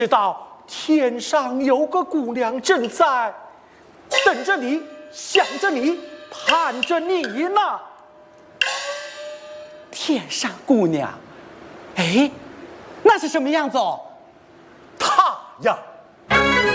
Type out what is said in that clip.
知道天上有个姑娘正在等着你，想着你，盼着你呢。 天上姑娘，哎，那是什么样子哦？ 她呀。